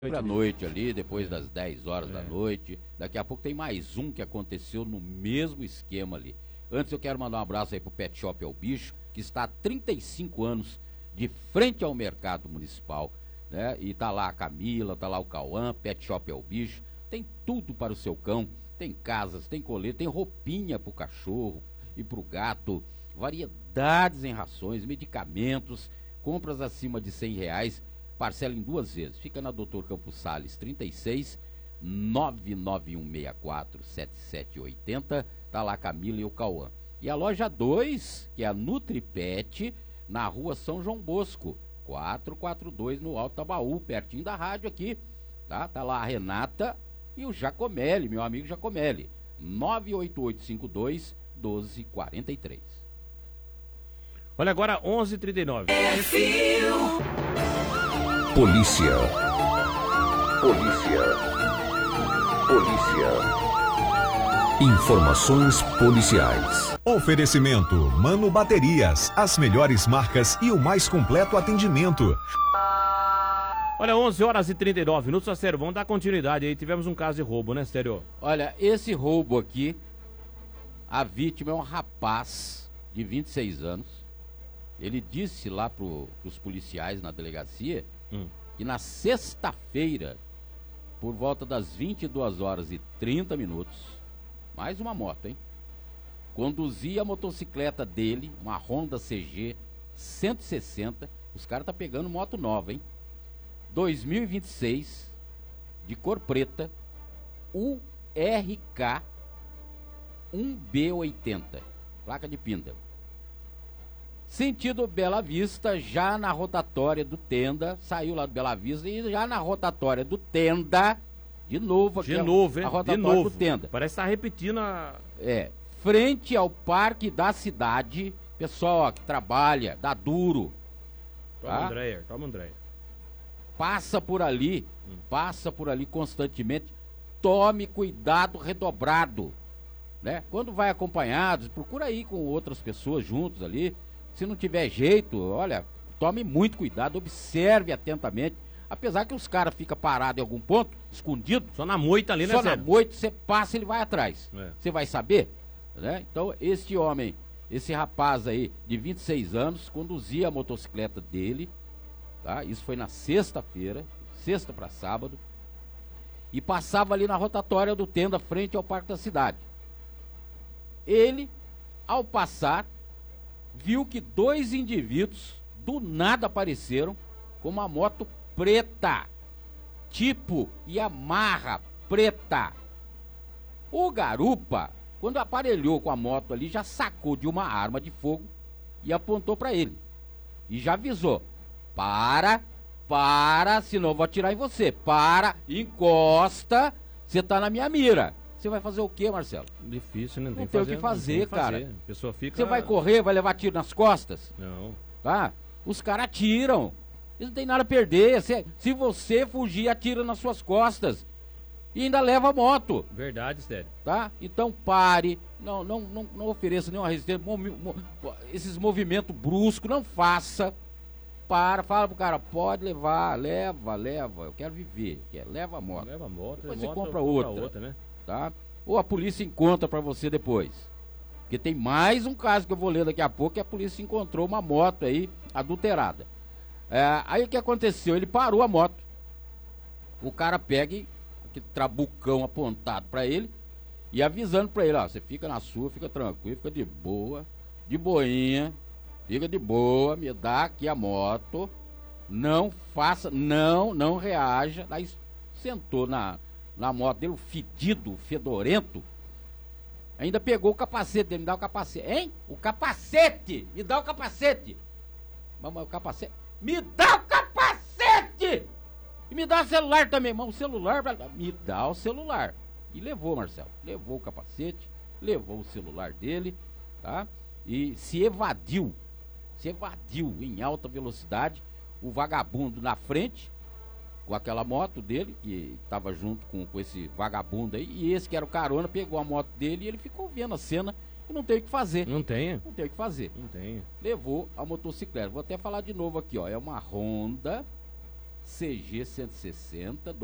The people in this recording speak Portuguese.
Pra noite ali, depois das 10 horas da noite. Daqui a pouco tem mais um que aconteceu no mesmo esquema ali. Antes eu quero mandar um abraço aí pro Pet Shop É o Bicho, que está há 35 anos de frente ao mercado municipal, né? E tá lá a Camila, tá lá o Cauã, Pet Shop É o Bicho. Tem tudo para o seu cão, tem casas, tem colete, tem roupinha pro cachorro e pro gato, variedades em rações, medicamentos, compras acima de R$100, parcela em 2 vezes. Fica na Doutor Campos Sales 36, 991647780. Tá lá a Camila e o Cauã. E a loja 2, que é a NutriPet, na rua São João Bosco, 442, no Alto Tabaú, pertinho da rádio aqui. Tá lá a Renata e o Jacomelli, meu amigo Jacomelli. 98852-1243. Olha agora, 11h39. Polícia. Polícia. Polícia. Informações policiais. Oferecimento Mano Baterias, as melhores marcas e o mais completo atendimento. Olha, 11h39, Sacero, vamos dar continuidade aí. Tivemos um caso de roubo, né, Stério? Olha, esse roubo aqui, a vítima é um rapaz de 26 anos. Ele disse lá pros policiais na delegacia que na sexta-feira, por volta das 22h30, mais uma moto, hein? Conduzia a motocicleta dele, uma Honda CG 160. Os caras tá pegando moto nova, hein? 2026, de cor preta, URK 1B80, placa de Pinda. Sentido Bela Vista, já na rotatória do Tenda, saiu lá do Bela Vista e já na rotatória do Tenda, de novo aqui. De novo, hein? A rotatória de novo. do Tenda. Parece que tá repetindo a... Frente ao Parque da Cidade, pessoal ó, que trabalha, dá duro. Toma Andréia. Passa por ali constantemente, tome cuidado redobrado, né? Quando vai acompanhado, procura ir com outras pessoas juntos ali. Se não tiver jeito, olha, tome muito cuidado, observe atentamente. Apesar que os caras ficam parados em algum ponto, escondido. Só na moita ali, né, Só na moita, você passa, ele vai atrás. Você vai saber, né? Então, este homem, esse rapaz aí, de 26 anos, conduzia a motocicleta dele, tá? Isso foi na sexta-feira, sexta para sábado, e passava ali na rotatória do Tenda, frente ao Parque da Cidade. Ele, ao passar, viu que 2 indivíduos do nada apareceram com uma moto preta, tipo Yamaha preta. O garupa, quando aparelhou com a moto ali, já sacou de uma arma de fogo e apontou para ele. E já avisou: para, senão eu vou atirar em você. Para, encosta, você tá na minha mira. Você vai fazer o quê, Marcelo? Difícil, né? Não tem o que fazer, cara. A pessoa fica... Você vai correr, vai levar tiro nas costas? Não. Tá? Os caras atiram. Eles não tem nada a perder. Se você fugir, atira nas suas costas. E ainda leva a moto. Verdade, Stério. Tá? Então pare. Não ofereça nenhuma resistência. Esses movimentos bruscos, não faça. Fala pro cara, pode levar, leva. Eu quero viver. Leva a moto. Leva a moto. Depois você compra outra, né? Tá? Ou a polícia encontra pra você depois. Porque tem mais um caso que eu vou ler daqui a pouco, que a polícia encontrou uma moto aí adulterada. Aí o que aconteceu? Ele parou a moto. O cara pega aquele trabucão apontado pra ele e avisando pra ele, ó, você fica na sua, fica tranquilo, fica de boa, de boinha, fica de boa, me dá aqui a moto, não faça, não reaja. Aí sentou na moto dele, o fedido, fedorento, ainda pegou o capacete dele, me dá o capacete, hein? O capacete! Me dá o capacete! Mas o capacete... Me dá o capacete! E me dá o celular também, mas o celular... Me dá o celular. E levou, Marcelo, levou o capacete, levou o celular dele, tá? E se evadiu em alta velocidade, o vagabundo na frente, com aquela moto dele, que estava junto com esse vagabundo aí, e esse que era o carona, pegou a moto dele e ele ficou vendo a cena e não tem o que fazer. Não tem? Não tem o que fazer. Não tem. Levou a motocicleta. Vou até falar de novo aqui, ó. É uma Honda CG 160